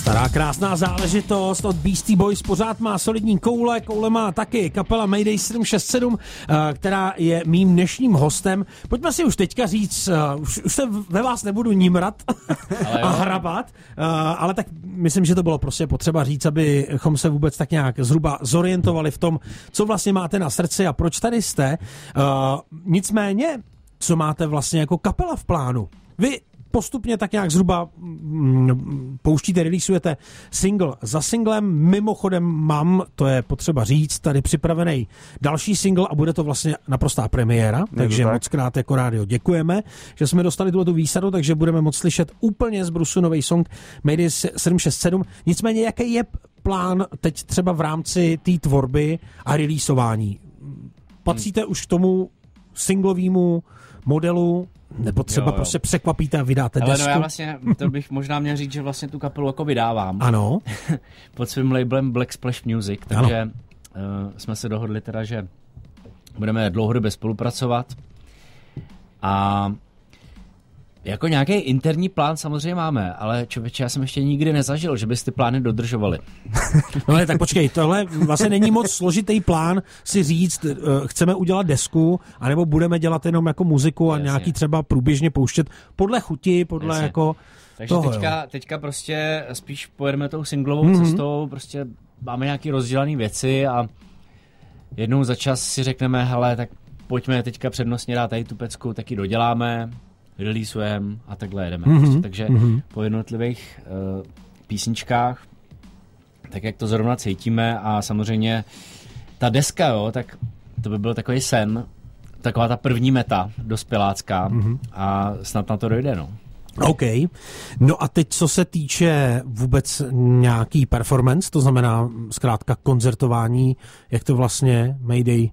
Stará krásná záležitost od Beastie Boys pořád má solidní koule má taky kapela Mayday 767, která je mým dnešním hostem. Pojďme si už teďka říct, už se ve vás nebudu nímrat a hrabat, ale tak myslím, že to bylo prostě potřeba říct, abychom se vůbec tak nějak zhruba zorientovali v tom, co vlastně máte na srdci a proč tady jste. Nicméně, co máte vlastně jako kapela v plánu? Vy postupně tak nějak zhruba pouštíte, releaseujete single za singlem. Mimochodem mám, to je potřeba říct, tady připravený další single a bude to vlastně naprostá premiéra, takže moc krát jako rádio děkujeme, že jsme dostali tu výsadu, takže budeme moct slyšet úplně z brusu nový song Mayday 767. Nicméně, jaký je plán teď třeba v rámci té tvorby a releaseování? Patříte už k tomu singlovému modelu, nebo třeba prostě překvapíte a vydáte desku? Ale no já vlastně, to bych možná měl říct, že vlastně tu kapelu jako vydávám. Ano. Pod svým labelem Black Splash Music, takže jsme se dohodli teda, že budeme dlouhodobě spolupracovat a jako nějaký interní plán samozřejmě máme, ale člověče, já jsem ještě nikdy nezažil, že bys ty plány dodržovali. No ale tak počkej, tohle vlastně není moc složitý plán si říct, chceme udělat desku, anebo budeme dělat jenom jako muziku a nějaký třeba průběžně pouštět podle chuti, podle jako takže toho, teďka prostě spíš pojedeme tou singlovou cestou, prostě máme nějaký rozdělané věci a jednou za čas si řekneme, hele, tak pojďme teďka přednostně dát tady tu pecku, taky doděláme, releaseujeme a takhle jedeme. Takže po jednotlivých písničkách, tak jak to zrovna cítíme a samozřejmě ta deska, jo, tak to by byl takový sen, taková ta první meta dospělácká a snad na to dojde, no. OK. No a teď, co se týče vůbec nějaký performance, to znamená zkrátka koncertování, jak to vlastně Mayday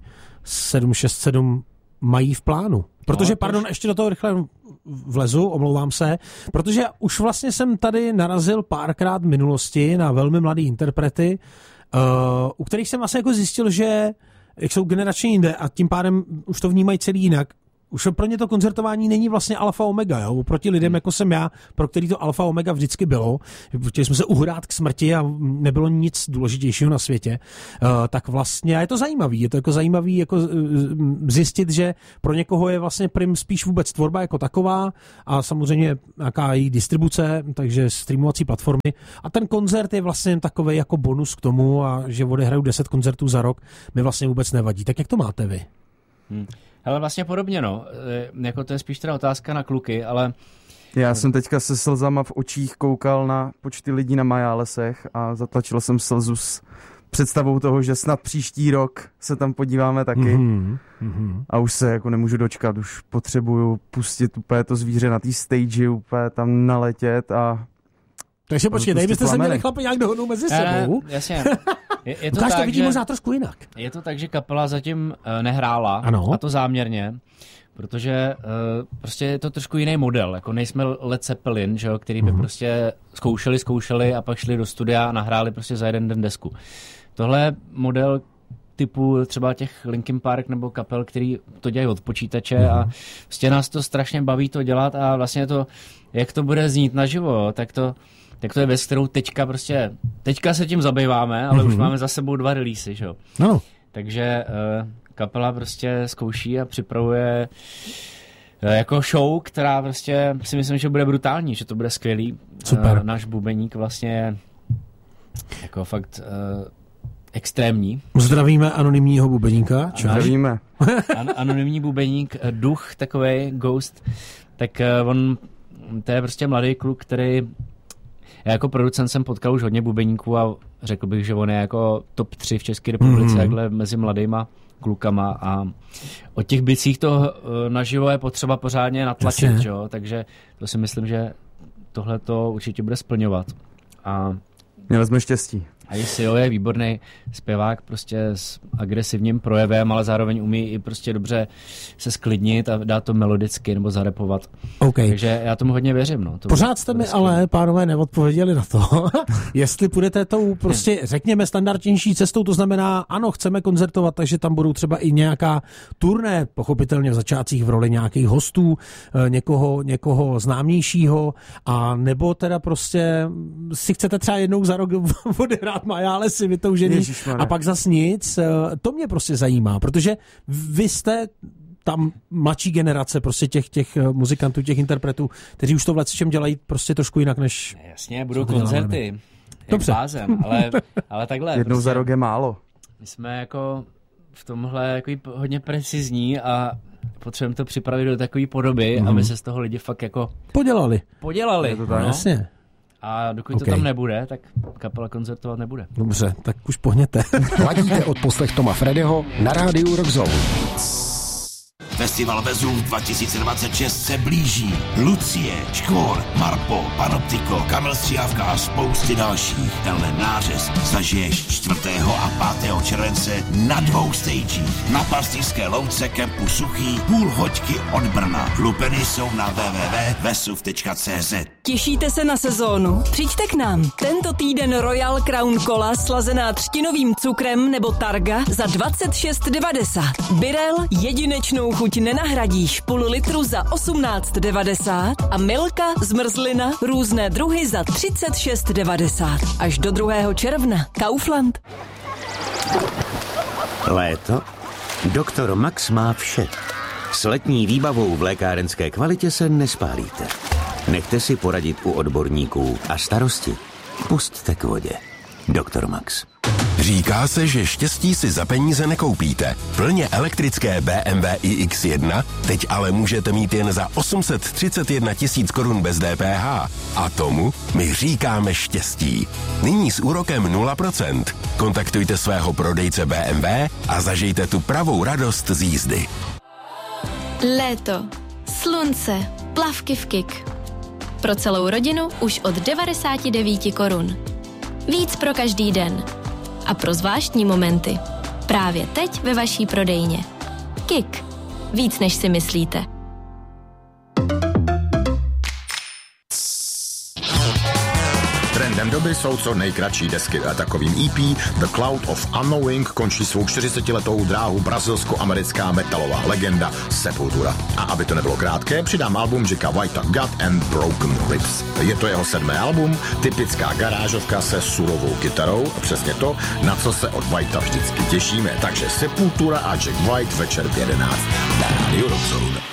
767 mají v plánu? Protože, ještě do toho rychle vlezu, omlouvám se, protože už vlastně jsem tady narazil párkrát v minulosti na velmi mladý interprety, u kterých jsem vlastně jako zjistil, že jak jsou generačně jinde a tím pádem už to vnímají celý jinak. Už pro ně to koncertování není vlastně alfa omega, jo? Oproti lidem, jako jsem já, pro který to alfa omega vždycky bylo, chtěli jsme se uhrát k smrti a nebylo nic důležitějšího na světě, tak vlastně je to zajímavý jako zjistit, že pro někoho je vlastně prim spíš vůbec tvorba jako taková a samozřejmě nějaká její distribuce, takže streamovací platformy a ten koncert je vlastně takovej jako bonus k tomu a že odehraju 10 koncertů za rok mi vlastně vůbec nevadí. Tak jak to máte vy? Ale vlastně podobně, no. Jako to je spíš teda otázka na kluky, ale... Já jsem teďka se slzama v očích koukal na počty lidí na Majálesech a zatlačil jsem slzu s představou toho, že snad příští rok se tam podíváme taky. A už se jako nemůžu dočkat, už potřebuju pustit úplně to zvíře na té stage, úplně tam naletět a... Takže počkej, tady byste se měli chlapi nějak dohodnout mezi sebou. Jasně. Je to Ukáž tak, to vidí možná trošku jinak. Je to tak, že kapela zatím nehrála, a to záměrně, protože prostě je to trošku jiný model, jako nejsme Led Zeppelin, že jo, který by prostě zkoušeli a pak šli do studia a nahráli prostě za jeden den desku. Tohle je model typu třeba těch Linkin Park nebo kapel, který to dělají od počítače a prostě nás to strašně baví to dělat a vlastně to, jak to bude znít naživo, tak to je věc, kterou teďka se tím zabýváme, ale už máme za sebou 2 releasy, že jo. No. Takže kapela prostě zkouší a připravuje jako show, která prostě si myslím, že bude brutální, že to bude skvělý. Super. Náš bubeník vlastně jako fakt extrémní. Zdravíme anonymního bubeníka. Zdravíme. Anonymní bubeník, duch takovej, ghost, tak to je prostě mladý kluk, který já jako producent jsem potkal už hodně bubeníků a řekl bych, že on je jako top 3 v České republice, takhle mezi mladýma klukama a o těch bicích to naživo je potřeba pořádně natlačit, jo? Takže to si myslím, že tohle to určitě bude splňovat. A měli jsme štěstí. A ICO je výborný zpěvák prostě s agresivním projevem, ale zároveň umí i prostě dobře se sklidnit a dát to melodicky nebo zarepovat. Okay. Takže já tomu hodně věřím. No. Pořád jste mi ale, pánové, neodpověděli na to, jestli půjdete tou prostě, řekněme, standardnější cestou, to znamená, ano, chceme koncertovat, takže tam budou třeba i nějaká turné, pochopitelně v začátcích v roli nějakých hostů, někoho známějšího, a nebo teda prostě si chcete třeba jednou za rok odehrát Majálesy vytoužený a pak zas nic. To mě prostě zajímá, protože vy jste tam mladší generace prostě těch muzikantů, těch interpretů, kteří už to v lecčem dělají prostě trošku jinak než... Jasně, budou koncerty. Dobře. Blázen, ale takhle. Jednou prostě za rok je málo. My jsme jako v tomhle jako hodně precizní a potřebujeme to připravit do takové podoby, aby se z toho lidi fakt jako... Podělali. Je to tak? No. Jasně. A dokud to tam nebude, tak kapela koncertovat nebude. Dobře, tak už pohněte. Ladíte odposlech Toma Fredyho na rádiu Rock Zone. Festival Vezuv 2026 se blíží. Lucie, Škvor, Marpo, Panoptiko, Kamil Stříhavka a spousty dalších. Tenhle nářez zažiješ 4. a 5. července na 2 stagích. Na Pastýřské louce kempu Suchý, půl hoďky od Brna. Lupeny jsou na www.vesuv.cz. Těšíte se na sezónu? Přijďte k nám. Tento týden Royal Crown Cola slazená třtinovým cukrem nebo Targa za 26,90. Birel jedinečnou chuť nenahradíš, půl litru za 18,90 a Milka, zmrzlina, různé druhy za 36,90. Až do 2. června. Kaufland. Léto? Doktor Max má vše. S letní výbavou v lékárenské kvalitě se nespálíte. Nechte si poradit u odborníků a starosti pusťte k vodě. Doktor Max. Říká se, že štěstí si za peníze nekoupíte. Plně elektrické BMW iX1 teď ale můžete mít jen za 831 000 korun bez DPH. A tomu my říkáme štěstí. Nyní s úrokem 0%. Kontaktujte svého prodejce BMW a zažijte tu pravou radost z jízdy. Léto, slunce, plavky v KIK. Pro celou rodinu už od 99 korun. Víc pro každý den. A pro zvláštní momenty. Právě teď ve vaší prodejně. KIK. Víc než si myslíte. Trendem doby jsou co nejkratší desky a takovým EP The Cloud of Unknowing končí svou 40letou dráhu brazilsko-americká metalová legenda Sepultura. A aby to nebylo krátké, přidám album Jacka Whitea God and Broken Ribs. Je to jeho 7. album, typická garážovka se surovou kytarou, přesně to, na co se od Whitea vždycky těšíme. Takže Sepultura a Jack White večer v 11 na Radio Rock Zone.